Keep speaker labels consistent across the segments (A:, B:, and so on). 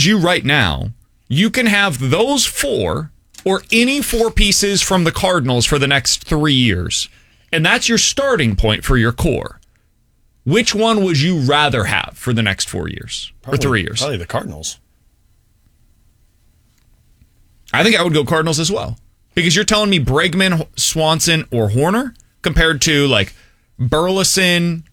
A: told you right now, you can have those 4 or any 4 pieces from the Cardinals for the next 3 years. And that's your starting point for your core. Which one would you rather have for the next 4 years or 3 years?
B: Probably the Cardinals.
A: I think I would go Cardinals as well. Because you're telling me Bregman, Swanson, or Horner compared to like Burleson,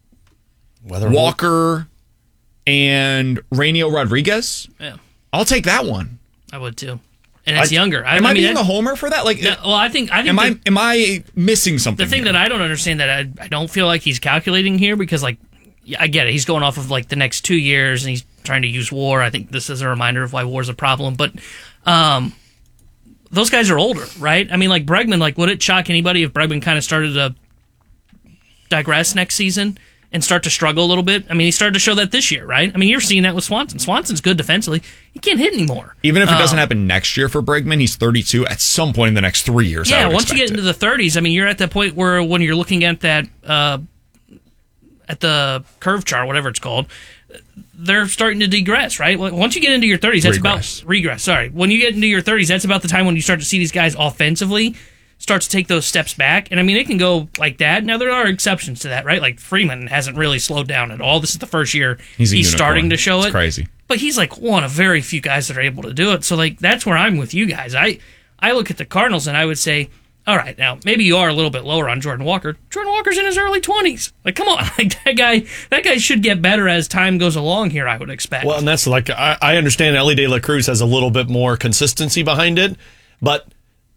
A: Walker, and Rainier Rodriguez?
C: Yeah.
A: I'll take that one.
C: I would too. And it's younger.
A: Am I being a homer for that? Like,
C: no, well, I think.
A: Am I missing something?
C: The thing that I don't understand that I don't feel like he's calculating here because, like, yeah, I get it. He's going off of like the next 2 years and he's trying to use WAR. I think this is a reminder of why WAR is a problem. But those guys are older, right? I mean, like Bregman. Like, would it shock anybody if Bregman kind of started to digress next season and start to struggle a little bit? I mean, he started to show that this year, right? I mean, you're seeing that with Swanson. Swanson's good defensively. He can't hit anymore.
A: Even if it doesn't happen next year for Bregman, he's 32. At some point in the next 3 years,
C: yeah, once you get into the 30s, I mean, you're at that point where when you're looking at that, at the curve chart, whatever it's called, they're starting to digress, right? Once you get into your 30s, that's regress. Sorry. When you get into your 30s, that's about the time when you start to see these guys offensively start to take those steps back. And I mean, it can go like that. Now, there are exceptions to that, right? Like Freeman hasn't really slowed down at all. This is the first year he's starting to show it.
A: It's crazy.
C: But he's like one of very few guys that are able to do it. So, like, that's where I'm with you guys. I look at the Cardinals and I would say, all right, now, maybe you are a little bit lower on Jordan Walker. Jordan Walker's in his early 20s. Like, come on. Like, that guy should get better as time goes along here, I would expect.
B: Well, and that's like, I understand Elly De La Cruz has a little bit more consistency behind it, but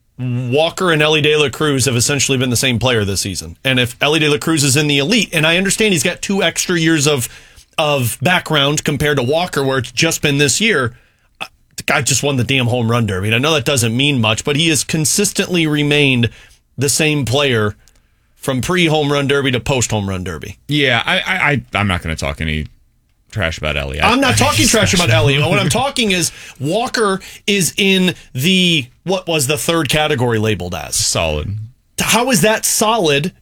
B: Walker and Elly De La Cruz have essentially been the same player this season. And if Elly De La Cruz is in the elite, and I understand he's got 2 extra years of background compared to Walker, where it's just been this year, the guy just won the damn home run derby. And I know that doesn't mean much, but he has consistently remained the same player from pre-home run derby to post-home run derby.
A: Yeah, I'm not going to talk any trash about Elly.
B: I'm not talking trash about Elly. What I'm talking is Walker is in the, what was the third category labeled as?
A: Solid.
B: How is that solid,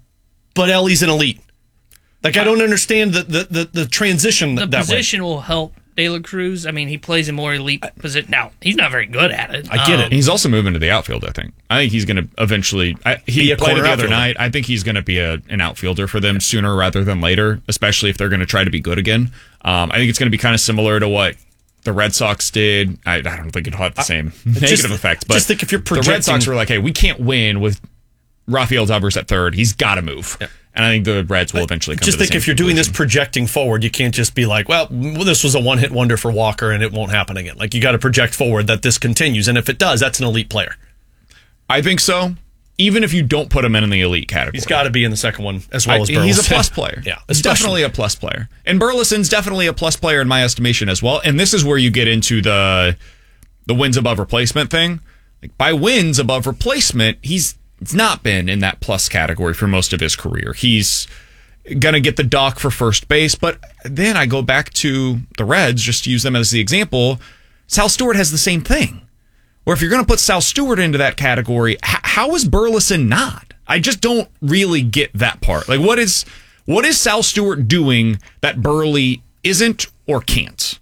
B: but Elly's an elite? Like, I don't understand the transition that way.
C: The position will help De La Cruz. I mean, he plays a more elite position. Now, he's not very good at it.
B: I get it.
A: He's also moving to the outfield, I think. I think he's going to eventually... he played it the other night. I think he's going to be an outfielder for them sooner rather than later, especially if they're going to try to be good again. I think it's going to be kind of similar to what the Red Sox did. I don't think it'll have the same negative effect. But
B: just think if you're projecting...
A: The Red Sox were like, hey, we can't win with Rafael Devers at third. He's got to move. Yeah. And I think the Reds will eventually come to the same
B: Just think if you're doing this projecting forward, you can't just be like, well, this was a one-hit wonder for Walker and it won't happen again. Like, you got to project forward that this continues. And if it does, that's an elite player.
A: I think so. Even if you don't put him in the elite category.
B: He's got to be in the second one as well as Burleson.
A: He's a plus player.
B: Yeah.
A: He's definitely a plus player. And Burleson's definitely a plus player in my estimation as well. And this is where you get into the wins above replacement thing. Like, by wins above replacement, it's not been in that plus category for most of his career. He's going to get the dock for first base, but then I go back to the Reds, just to use them as the example. Sal Stewart has the same thing. Or if you're going to put Sal Stewart into that category, how is Burleson not? I just don't really get that part. Like, what is Sal Stewart doing that Burley isn't or can't?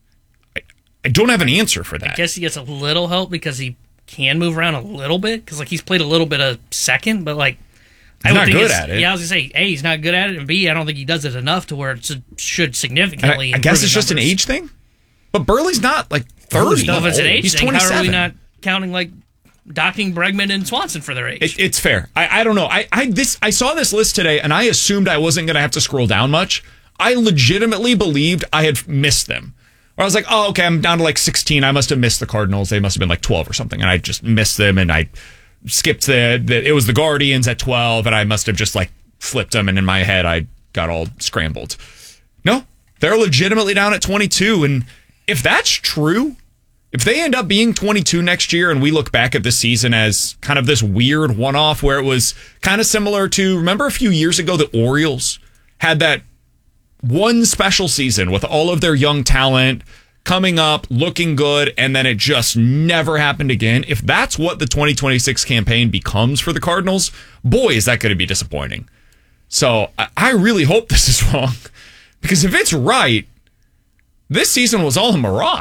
A: I don't have an answer for that.
C: I guess he gets a little help because he can move around a little bit, because like he's played a little bit of second, but like
A: he's not good at it.
C: Yeah, I was gonna say, A, he's not good at it, and B, I don't think he does it enough to where it should significantly.
A: I guess it's just an age thing. But Burley's not like 30.
C: Well, if it's an age
A: he's
C: thing,
A: 27.
C: how are we not counting like docking Bregman and Swanson for their age?
A: It's fair. I don't know. I saw this list today, and I assumed I wasn't going to have to scroll down much. I legitimately believed I had missed them. Or I was like, oh, okay, I'm down to like 16. I must have missed the Cardinals. They must have been like 12 or something. And I just missed them, and I skipped it was the Guardians at 12, and I must have just like flipped them, and in my head I got all scrambled. No, they're legitimately down at 22. And if that's true, if they end up being 22 next year and we look back at this season as kind of this weird one-off where it was kind of similar to, remember a few years ago the Orioles had that one special season with all of their young talent coming up, looking good, and then it just never happened again. If that's what the 2026 campaign becomes for the Cardinals, boy, is that going to be disappointing. So I really hope this is wrong, because if it's right, this season was all a mirage.